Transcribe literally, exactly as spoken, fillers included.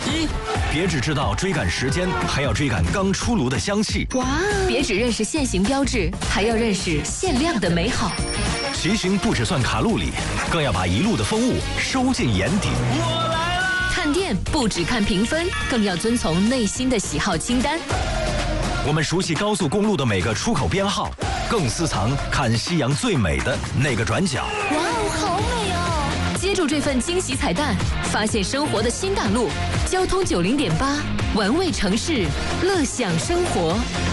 一，别只知道追赶时间，还要追赶刚出炉的香气。 哇！别只认识限行标志，还要认识限量的美好。 骑行不只算卡路里，更要把一路的风物收进眼底。 我来啦！ 看店不只看评分，更要遵从内心的喜好清单。 我们熟悉高速公路的每个出口编号，更私藏看夕阳最美的那个转角。 哇哦，好美哦！接住这份惊喜彩蛋，发现生活的新大陆。交通九零点八，玩味城市，乐享生活。